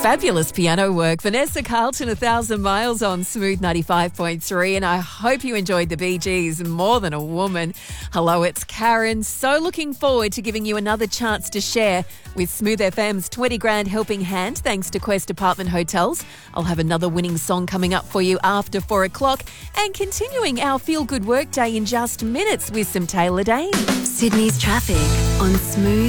Fabulous piano work. Vanessa Carlton, 1,000 Miles on Smooth 95.3. And I hope you enjoyed the Bee Gees, More Than a Woman. Hello, it's Karen. So looking forward to giving you another chance to share with Smooth FM's 20 grand helping hand, thanks to Quest Apartment Hotels. I'll have another winning song coming up for you after 4 o'clock. And continuing our feel-good work day in just minutes with some Taylor Dane. Sydney's traffic on Smooth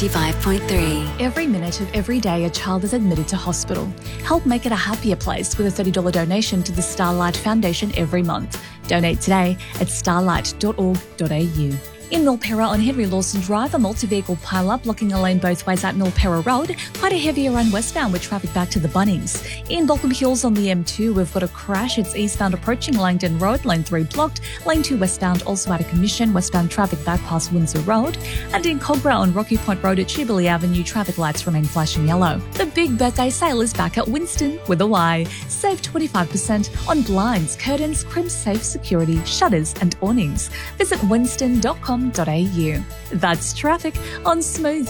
95.3. Every minute of every day a child is admitted to hospital. Help make it a happier place with a $30 donation to the Starlight Foundation every month. Donate today at starlight.org.au. In Milperra on Henry Lawson Drive, a multi-vehicle pile-up blocking a lane both ways at Milperra Road. Quite a heavier run westbound with traffic back to the Bunnings. In Balcombe Hills on the M2, we've got a crash. It's eastbound approaching Langdon Road, lane 3 blocked. Lane 2 westbound also out of commission. Westbound traffic back past Windsor Road. And in Cogra on Rocky Point Road at Jubilee Avenue, traffic lights remain flashing yellow. The big birthday sale is back at Winston with a Y. Save 25% on blinds, curtains, crimp safe security, shutters and awnings. Visit winston.com.au. That's traffic on Smooth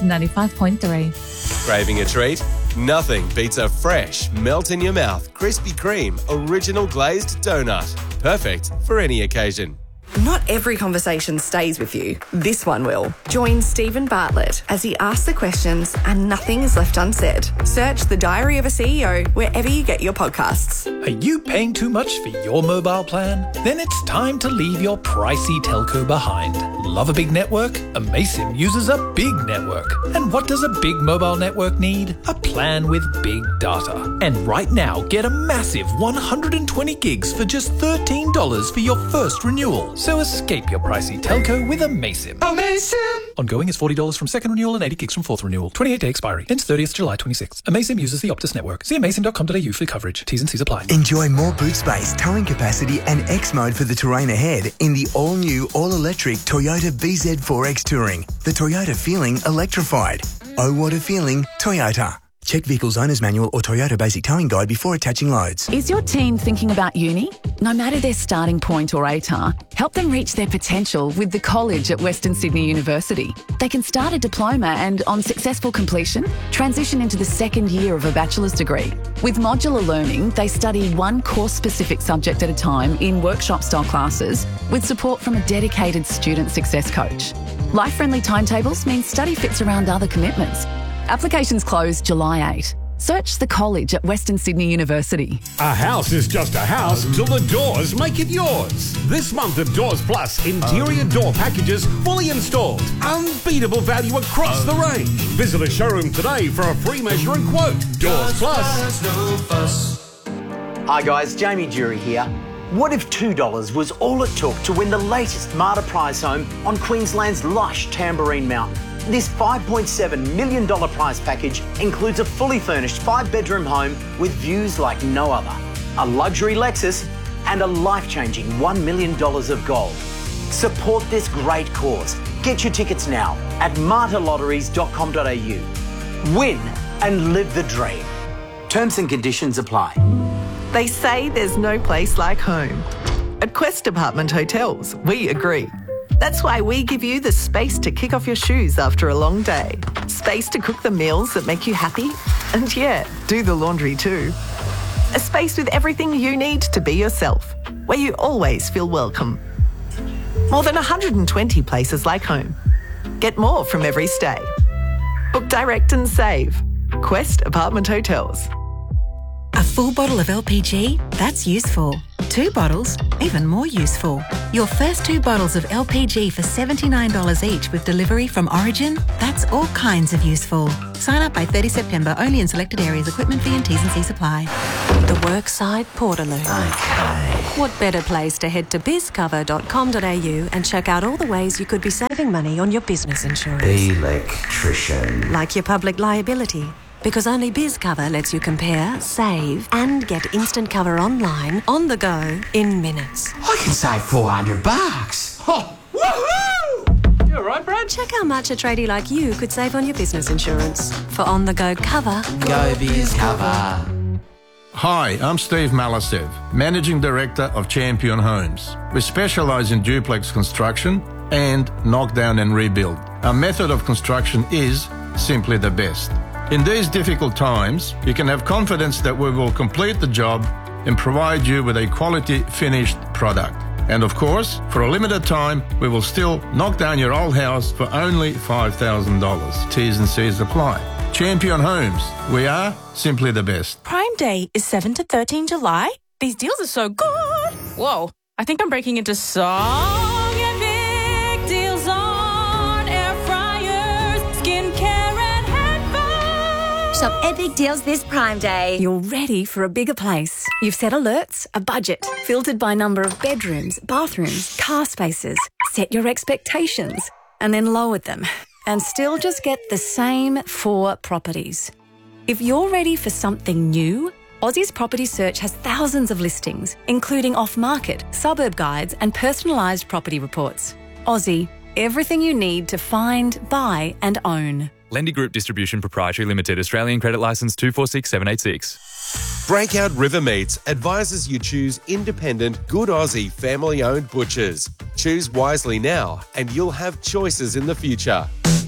95.3. Craving a treat? Nothing beats a fresh, melt-in-your-mouth Krispy Kreme original glazed donut. Perfect for any occasion. Not every conversation stays with you. This one will. Join Stephen Bartlett as he asks the questions and nothing is left unsaid. Search The Diary of a CEO wherever you get your podcasts. Are you paying too much for your mobile plan? Then it's time to leave your pricey telco behind. Love a big network? Amaysim uses a big network. And what does a big mobile network need? A plan with big data. And right now, get a massive 120 gigs for just $13 for your first renewal. So escape your pricey telco with Amaysim. Amaysim! Ongoing is $40 from second renewal and 80 gigs from fourth renewal. 28-day expiry. Ends 30th July 26. Amaysim uses the Optus network. See amaysim.com.au for coverage. T's and C's apply. Enjoy more boot space, towing capacity and X mode for the terrain ahead in the all-new, all-electric Toyota BZ4X Touring. The Toyota feeling electrified. Oh, what a feeling, Toyota. Check Vehicle's Owner's Manual or Toyota Basic Towing Guide before attaching loads. Is your teen thinking about uni? No matter their starting point or ATAR, help them reach their potential with the college at Western Sydney University. They can start a diploma and, on successful completion, transition into the second year of a bachelor's degree. With modular learning, they study one course-specific subject at a time in workshop-style classes with support from a dedicated student success coach. Life-friendly timetables mean study fits around other commitments. Applications close July 8. Search the college at Western Sydney University. A house is just a house till the doors make it yours. This month at Doors Plus, interior door packages fully installed. Unbeatable value across the range. Visit a showroom today for a free measure and quote. Doors Plus. Hi guys, Jamie Jury here. What if $2 was all it took to win the latest Marta prize home on Queensland's lush Tamborine Mountain? This $5.7 million prize package includes a fully furnished 5-bedroom home with views like no other, a luxury Lexus and a life-changing $1 million of gold. Support this great cause. Get your tickets now at martalotteries.com.au. Win and live the dream. Terms and conditions apply. They say there's no place like home. At Quest Apartment Hotels, we agree. That's why we give you the space to kick off your shoes after a long day. Space to cook the meals that make you happy. And yeah, do the laundry too. A space with everything you need to be yourself, where you always feel welcome. More than 120 places like home. Get more from every stay. Book direct and save. Quest Apartment Hotels. A full bottle of LPG? That's useful. 2 bottles? Even more useful. Your first 2 bottles of LPG for $79 each with delivery from Origin? That's all kinds of useful. Sign up by 30 September, only in selected areas. Equipment fee and T's and C's apply. The Workside Portaloo. Okay. What better place to head to bizcover.com.au and check out all the ways you could be saving money on your business insurance. Electrician. Like your public liability. Because only BizCover lets you compare, save, and get instant cover online, on the go, in minutes. I can save $400. Oh, woohoo! You all right, Brad? Check how much a tradie like you could save on your business insurance. For on-the-go cover, go BizCover. Hi, I'm Steve Malasev, Managing Director of Champion Homes. We specialise in duplex construction and knockdown and rebuild. Our method of construction is simply the best. In these difficult times, you can have confidence that we will complete the job and provide you with a quality finished product. And of course, for a limited time, we will still knock down your old house for only $5,000. T's and C's apply. Champion Homes. We are simply the best. Prime Day is 7 to 13 July. These deals are so good. Whoa, I think I'm breaking into song and big deals on air fryers, skincare and headphones. Shop epic deals this Prime Day. You're ready for a bigger place. You've set alerts, a budget, filtered by number of bedrooms, bathrooms, car spaces. Set your expectations and then lowered them. And still just get the same 4 properties. If you're ready for something new, Aussie's Property Search has thousands of listings, including off-market, suburb guides and personalised property reports. Aussie, everything you need to find, buy and own. Lendy Group Distribution Proprietary Limited, Australian Credit Licence 246786. Breakout River Meats advises you choose independent, good Aussie, family-owned butchers. Choose wisely now and you'll have choices in the future.